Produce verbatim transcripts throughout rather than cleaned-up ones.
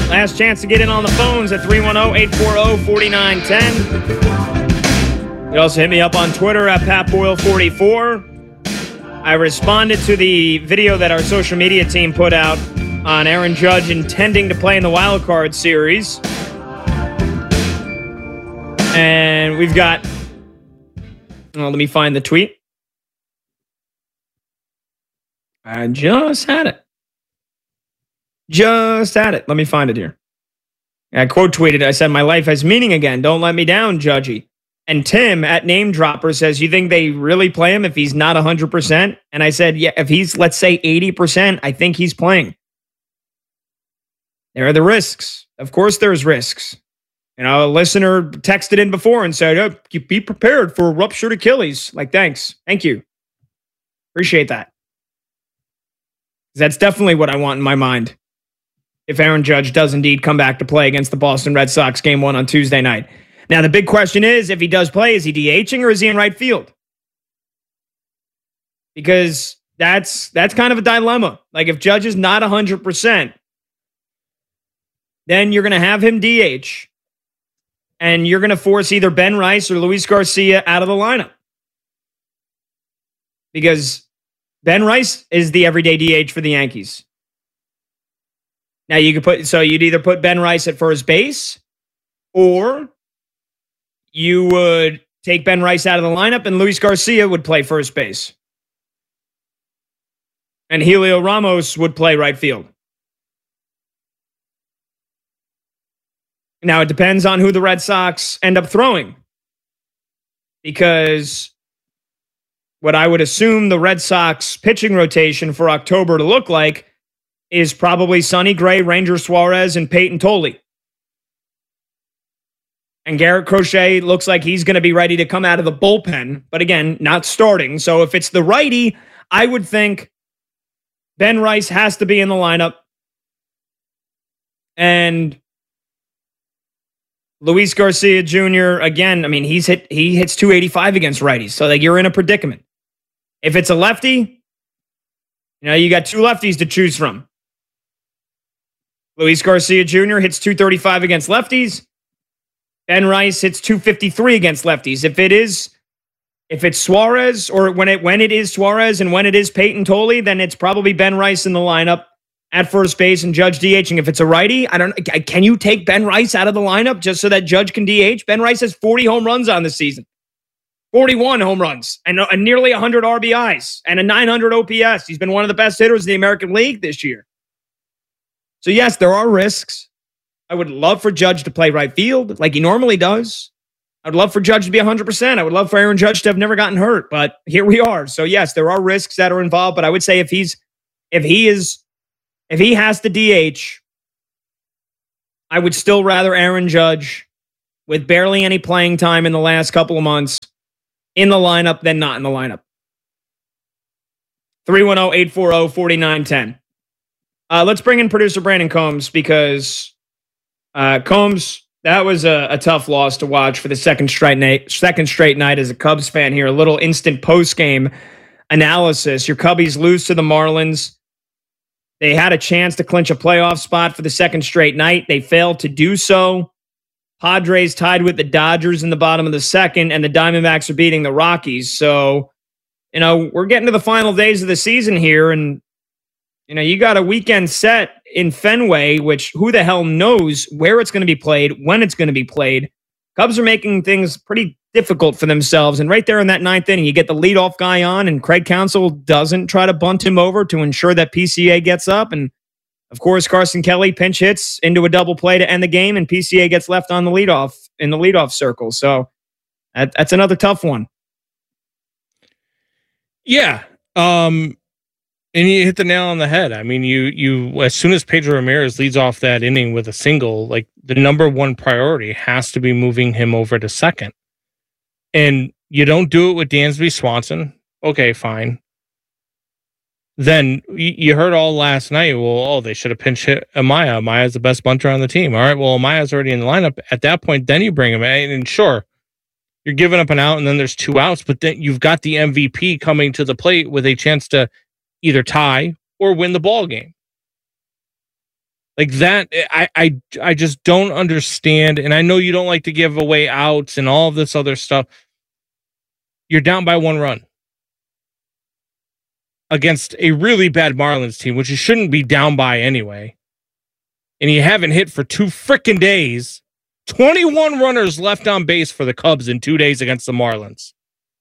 Last chance to get in on the phones at three one zero, eight four zero, four nine one zero. You can also hit me up on Twitter at Pat Boyle forty-four. I responded to the video that our social media team put out on Aaron Judge intending to play in the wild card series. And we've got... Well, let me find the tweet. I just had it. Just had it. Let me find it here. I quote tweeted. I said, "My life has meaning again. Don't let me down, Judgy." And Tim at Name Dropper says, "You think they really play him if he's not one hundred percent?" And I said, yeah, if he's, let's say, eighty percent, I think he's playing. There are the risks. Of course there's risks. You know, a listener texted in before and said, oh, you be prepared for a ruptured Achilles. Like, thanks. Thank you. Appreciate that. That's definitely what I want in my mind. If Aaron Judge does indeed come back to play against the Boston Red Sox game one on Tuesday night. Now, the big question is, if he does play, is he DHing or is he in right field? Because that's that's kind of a dilemma. Like, if Judge is not one hundred percent, then you're going to have him D H. And you're going to force either Ben Rice or Luis Garcia out of the lineup. Because Ben Rice is the everyday D H for the Yankees. Now, you could put, so you'd either put Ben Rice at first base, or you would take Ben Rice out of the lineup and Luis Garcia would play first base. And Helio Ramos would play right field. Now, it depends on who the Red Sox end up throwing. Because what I would assume the Red Sox pitching rotation for October to look like is probably Sonny Gray, Ranger Suarez, and Peyton Tolley. And Garrett Crochet looks like he's going to be ready to come out of the bullpen, but again, not starting. So if it's the righty, I would think Ben Rice has to be in the lineup. And Luis Garcia Junior, again, I mean, he's hit he hits two eighty-five against righties. So like, you're in a predicament. If it's a lefty, you know, you got two lefties to choose from. Luis Garcia Junior hits two thirty-five against lefties. Ben Rice hits two fifty-three against lefties. If it is, if it's Suarez, or when it when it is Suarez and when it is Peyton Tolley, then it's probably Ben Rice in the lineup at first base and Judge DHing. If it's a righty, I don't. Can you take Ben Rice out of the lineup just so that Judge can D H? Ben Rice has forty home runs on the season, forty-one home runs, and a, nearly one hundred R B Is and a nine hundred O P S. He's been one of the best hitters in the American League this year. So yes, there are risks. I would love for Judge to play right field like he normally does. I would love for Judge to be one hundred percent. I would love for Aaron Judge to have never gotten hurt, but here we are. So yes, there are risks that are involved, but I would say if he's, if he is, if he has to D H, I would still rather Aaron Judge with barely any playing time in the last couple of months in the lineup than not in the lineup. three one zero, eight four zero, four nine one zero. Uh, let's bring in producer Brandon Combs because uh, Combs, that was a, a tough loss to watch for the second straight night. Second straight night as a Cubs fan here. A little instant post game analysis. Your Cubbies lose to the Marlins. They had a chance to clinch a playoff spot for the second straight night. They failed to do so. Padres tied with the Dodgers in the bottom of the second, and the Diamondbacks are beating the Rockies. So, you know, we're getting to the final days of the season here, and you know, you got a weekend set in Fenway, which who the hell knows where it's going to be played, when it's going to be played. Cubs are making things pretty difficult for themselves. And right there in that ninth inning, you get the leadoff guy on, and Craig Counsell doesn't try to bunt him over to ensure that P C A gets up. And of course, Carson Kelly pinch hits into a double play to end the game, and P C A gets left on the leadoff in the leadoff circle. So that, that's another tough one. Yeah. Um, And you hit the nail on the head. I mean, you you as soon as Pedro Ramirez leads off that inning with a single, like the number one priority has to be moving him over to second. And you don't do it with Dansby Swanson. Okay, fine. Then you heard all last night, well, oh, they should have pinch hit Amaya. Amaya's the best bunter on the team. All right, well, Amaya's already in the lineup. At that point, then you bring him in. And sure, you're giving up an out and then there's two outs, but then you've got the M V P coming to the plate with a chance to either tie or win the ball game. Like that, I, I, I just don't understand. And I know you don't like to give away outs and all of this other stuff. You're down by one run against a really bad Marlins team, which you shouldn't be down by anyway. And you haven't hit for two freaking days. twenty-one runners left on base for the Cubs in two days against the Marlins.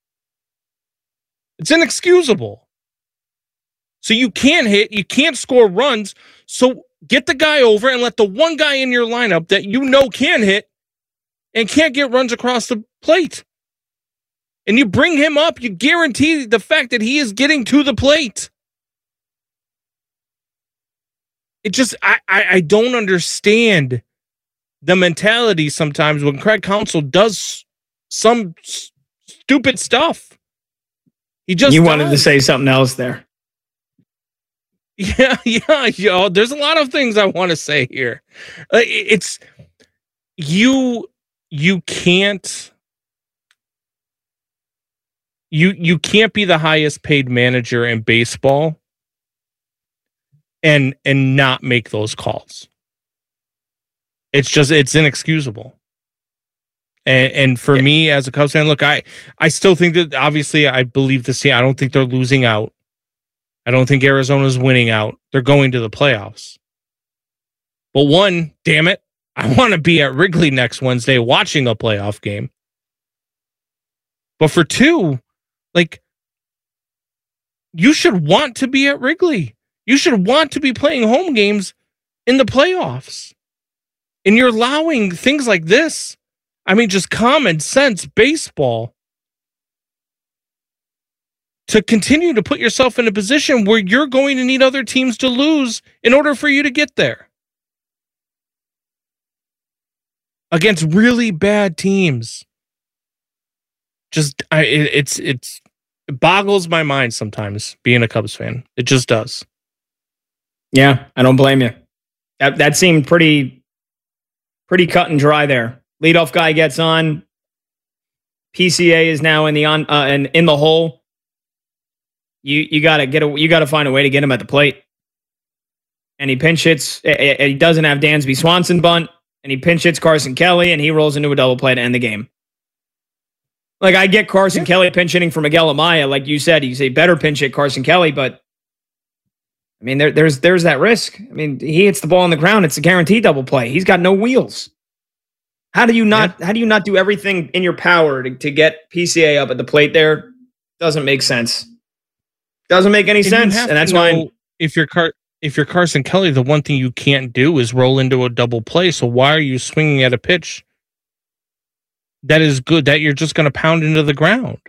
It's inexcusable. So you can't hit, you can't score runs. So get the guy over and let the one guy in your lineup that you know can hit and can't get runs across the plate. And you bring him up, you guarantee the fact that he is getting to the plate. It just, I, I, I don't understand the mentality sometimes when Craig Counsell does some s- stupid stuff. He just You does. wanted to say something else there. Yeah, yeah, yo. There's a lot of things I want to say here. Uh, it's you. You can't. You you can't be the highest paid manager in baseball and and not make those calls. It's just it's inexcusable. And and for yeah. me as a Cubs fan, look, I I still think that obviously I believe this. I don't think they're losing out. I don't think Arizona's winning out. They're going to the playoffs. But one, damn it, I want to be at Wrigley next Wednesday watching a playoff game. But for two, like, you should want to be at Wrigley. You should want to be playing home games in the playoffs. And you're allowing things like this. I mean, just common sense baseball to continue to put yourself in a position where you're going to need other teams to lose in order for you to get there. Against really bad teams. Just, I, it, it's, it's, it boggles my mind sometimes being a Cubs fan. It just does. Yeah, I don't blame you. That, that seemed pretty, pretty cut and dry there. Leadoff guy gets on. P C A is now in the on, uh, in, in the hole. You you gotta get a you gotta find a way to get him at the plate. And he pinch hits. He doesn't have Dansby Swanson bunt, and he pinch hits Carson Kelly, and he rolls into a double play to end the game. Like, I get Carson yeah. Kelly pinch hitting for Miguel Amaya, like you said, you say better pinch hit Carson Kelly, but I mean there there's there's that risk. I mean, he hits the ball on the ground, it's a guaranteed double play. He's got no wheels. How do you not yeah. how do you not do everything in your power to, to get P C A up at the plate there? Doesn't make sense. Doesn't make any and sense, and that's why if you're Car- if you're Carson Kelly, the one thing you can't do is roll into a double play. So why are you swinging at a pitch that is good that you're just going to pound into the ground?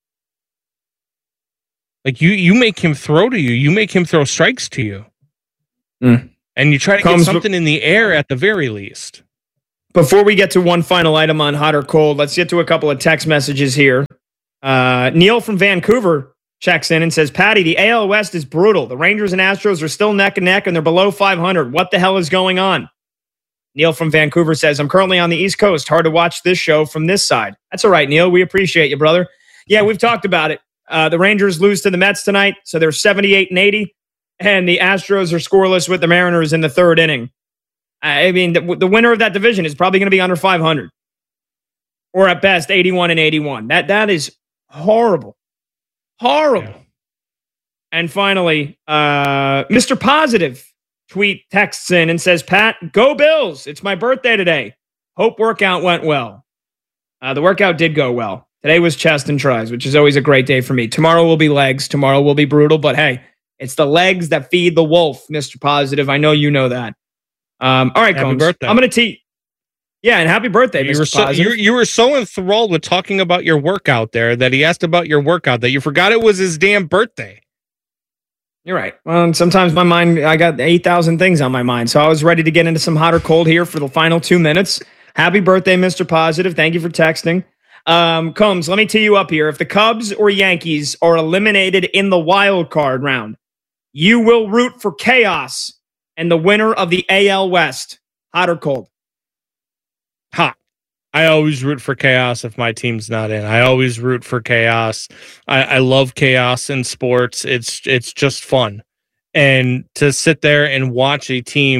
Like you, you make him throw to you. You make him throw strikes to you, mm. and you try to Comes get something b- in the air at the very least. Before we get to one final item on hot or cold, let's get to a couple of text messages here. Uh, Neil from Vancouver checks in and says, Patty, the A L West is brutal. The Rangers and Astros are still neck and neck, and they're below five hundred. What the hell is going on? Neil from Vancouver says, I'm currently on the East Coast. Hard to watch this show from this side. That's all right, Neil. We appreciate you, brother. Yeah, we've talked about it. Uh, the Rangers lose to the Mets tonight, so they're seventy-eight and eighty, and the Astros are scoreless with the Mariners in the third inning. I mean, the, the winner of that division is probably going to be under five hundred, or at best eighty-one and eighty-one. That That is horrible. Horrible. Yeah. And finally, uh, Mister Positive tweet texts in and says, Pat, go Bills. It's my birthday today. Hope workout went well. Uh, the workout did go well. Today was chest and tries, which is always a great day for me. Tomorrow will be legs. Tomorrow will be brutal. But hey, it's the legs that feed the wolf, Mister Positive. I know you know that. Um, all right, happy Combs. Birthday. I'm going to tee. Yeah, and happy birthday, you Mister Were so, you, you were so enthralled with talking about your workout there that he asked about your workout that you forgot it was his damn birthday. You're right. Well, sometimes my mind, I got eight thousand things on my mind. So I was ready to get into some hot or cold here for the final two minutes. Happy birthday, Mister Positive. Thank you for texting. Um, Combs, let me tee you up here. If the Cubs or Yankees are eliminated in the wild card round, you will root for chaos and the winner of the A L West. Hot or cold? Hot. I always root for chaos if my team's not in. I always root for chaos. I, I love chaos in sports. It's it's just fun. And to sit there and watch a team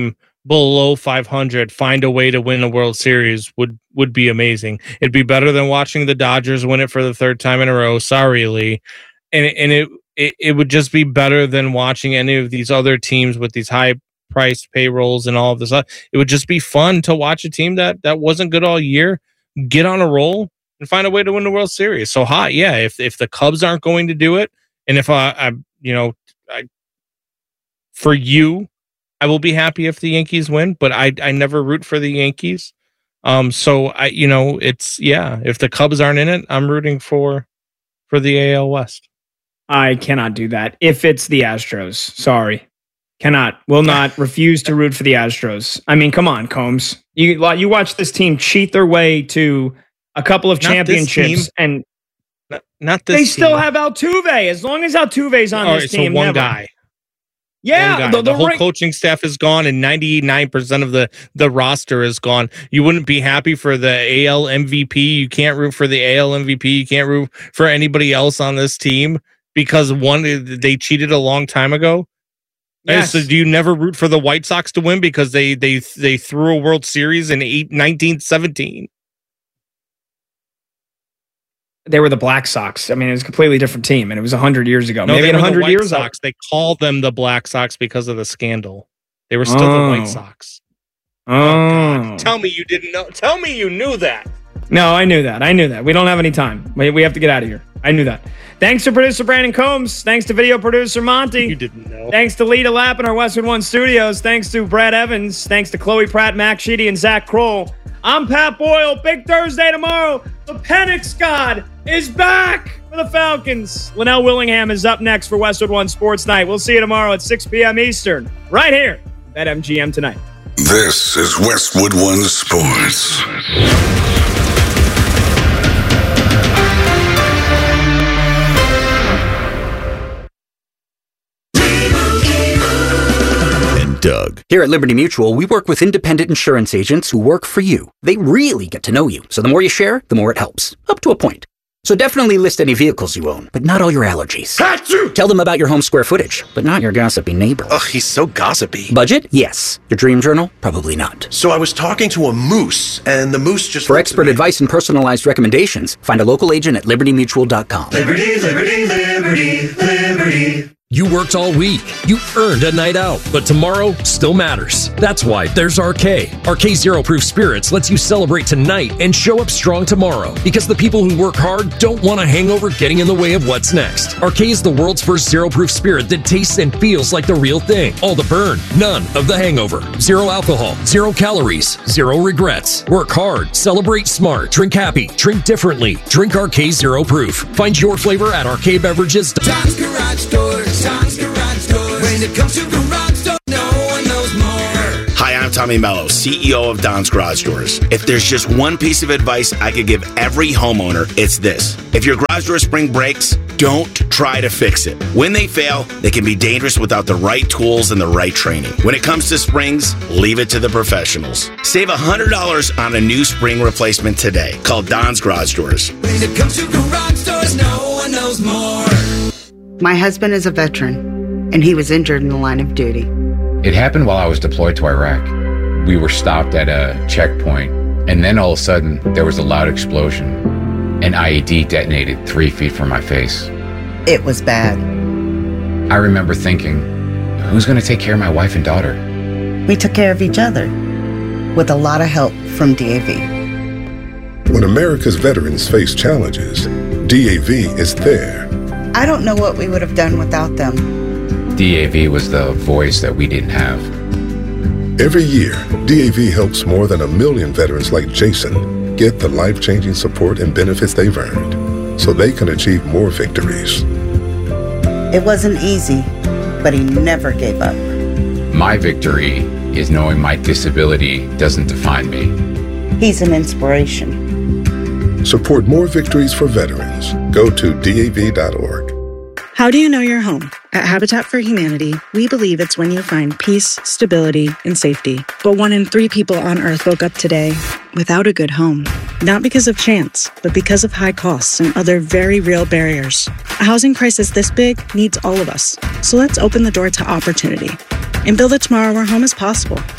below five hundred, find a way to win a World Series would would be amazing. It'd be better than watching the Dodgers win it for the third time in a row. Sorry, Lee. And and it it, it would just be better than watching any of these other teams with these high priced payrolls and all of this. It would just be fun to watch a team that that wasn't good all year get on a roll and find a way to win the World Series. So hot, yeah. If if the Cubs aren't going to do it, and if I, I you know, I, for you. I will be happy if the Yankees win, but I I never root for the Yankees. Um, so I you know it's yeah. If the Cubs aren't in it, I'm rooting for for the A L West. I cannot do that. If it's the Astros, sorry, cannot, will not, refuse to root for the Astros. I mean, come on, Combs. You you watch this team cheat their way to a couple of not championships, and not, not this. They team. still have Altuve. As long as Altuve's on All this right, team, so one never. guy. Yeah, the, the, the whole ring- coaching staff is gone, and ninety-nine percent of the, the roster is gone. You wouldn't be happy for the A L M V P. You can't root for the A L M V P. You can't root for anybody else on this team because one they cheated a long time ago. Yes. So do you never root for the White Sox to win because they they they threw a World Series in eight, nineteen seventeen? They were the Black Sox. I mean, it was a completely different team, and it was one hundred years ago. No, Maybe they in were one hundred the White years. Sox. They called them the Black Sox because of the scandal. They were still Oh. the White Sox. Oh, God. Tell me you didn't know. Tell me you knew that. No, I knew that. I knew that. We don't have any time. We, we have to get out of here. I knew that. Thanks to producer Brandon Combs. Thanks to video producer Monty. You didn't know. Thanks to Lita Lapp in our Westwood One studios. Thanks to Brad Evans. Thanks to Chloe Pratt, Mac Sheedy, and Zach Kroll. I'm Pat Boyle. Big Thursday tomorrow. The Penix God is back for the Falcons. Linnell Willingham is up next for Westwood One Sports Night. We'll see you tomorrow at six p.m. Eastern, right here at M G M Tonight. This is Westwood One Sports. Doug. Here at Liberty Mutual, we work with independent insurance agents who work for you. They really get to know you, so the more you share, the more it helps. Up to a point. So definitely list any vehicles you own, but not all your allergies. Achoo! Tell them about your home square footage, but not your gossipy neighbor. Ugh, he's so gossipy. Budget? Yes. Your dream journal? Probably not. So I was talking to a moose, and the moose just... For expert advice and personalized recommendations, find a local agent at liberty mutual dot com. Liberty, liberty, liberty, liberty. You worked all week. You earned a night out, but tomorrow still matters. That's why there's R K. R K Zero Proof Spirits lets you celebrate tonight and show up strong tomorrow, because the people who work hard don't want a hangover getting in the way of what's next. R K is the world's first zero proof spirit that tastes and feels like the real thing. All the burn, none of the hangover. Zero alcohol, zero calories, zero regrets. Work hard, celebrate smart, drink happy, drink differently. Drink R K Zero Proof. Find your flavor at R K Beverages. Tom's Garage Door, Tom's Garage Door. When it comes to garage door, no one knows more. Hi, I'm Tommy Mello, C E O of Don's Garage Doors. If there's just one piece of advice I could give every homeowner, it's this. If your garage door spring breaks, don't try to fix it. When they fail, they can be dangerous without the right tools and the right training. When it comes to springs, leave it to the professionals. Save one hundred dollars on a new spring replacement today. Call Don's Garage Doors. When it comes to garage doors, no one knows more. My husband is a veteran, and he was injured in the line of duty. It happened while I was deployed to Iraq. We were stopped at a checkpoint, and then all of a sudden, there was a loud explosion. An I E D detonated three feet from my face. It was bad. I remember thinking, who's going to take care of my wife and daughter? We took care of each other, with a lot of help from D A V. When America's veterans face challenges, D A V is there. I don't know what we would have done without them. D A V was the voice that we didn't have. Every year, D A V helps more than a million veterans like Jason get the life-changing support and benefits they've earned so they can achieve more victories. It wasn't easy, but he never gave up. My victory is knowing my disability doesn't define me. He's an inspiration. Support more victories for veterans. Go to D A V dot org. How do you know you're home? At Habitat for Humanity, we believe it's when you find peace, stability, and safety. But one in three people on Earth woke up today without a good home. Not because of chance, but because of high costs and other very real barriers. A housing crisis this big needs all of us. So let's open the door to opportunity and build a tomorrow where home is possible.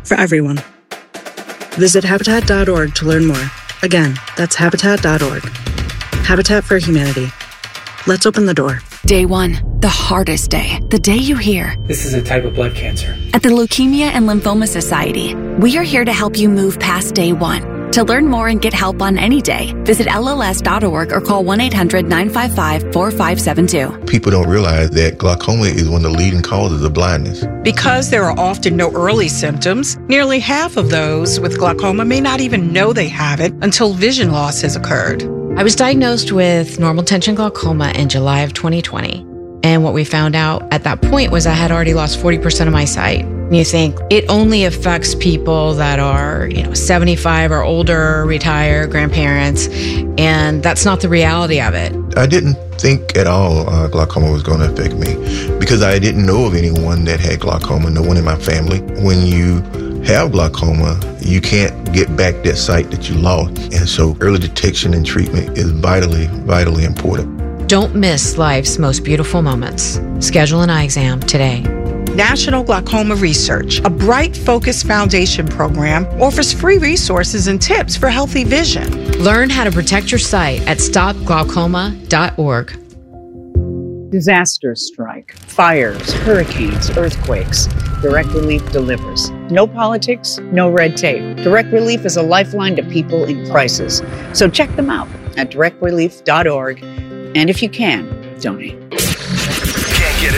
for everyone. Visit Habitat dot org to learn more. Again, that's Habitat dot org. Habitat for Humanity. Let's open the door. Day one, the hardest day. The day you hear, "This is a type of blood cancer." At the Leukemia and Lymphoma Society, we are here to help you move past day one. To learn more and get help on any day, visit L L S dot org or call one eight hundred nine five five four five seven two. People don't realize that glaucoma is one of the leading causes of blindness. Because there are often no early symptoms, nearly half of those with glaucoma may not even know they have it until vision loss has occurred. I was diagnosed with normal tension glaucoma in July of twenty twenty. And what we found out at that point was I had already lost forty percent of my sight. And you think it only affects people that are, you know, seventy-five or older, retired, grandparents, and that's not the reality of it. I didn't think at all uh, glaucoma was going to affect me because I didn't know of anyone that had glaucoma, no one in my family. When you have glaucoma, you can't get back that sight that you lost. And so early detection and treatment is vitally, vitally important. Don't miss life's most beautiful moments. Schedule an eye exam today. National Glaucoma Research, a Bright Focus Foundation program, offers free resources and tips for healthy vision. Learn how to protect your sight at stop glaucoma dot org. Disasters strike, fires, hurricanes, earthquakes. Direct Relief delivers. No politics, no red tape. Direct Relief is a lifeline to people in crisis. So check them out at direct relief dot org. And if you can, donate.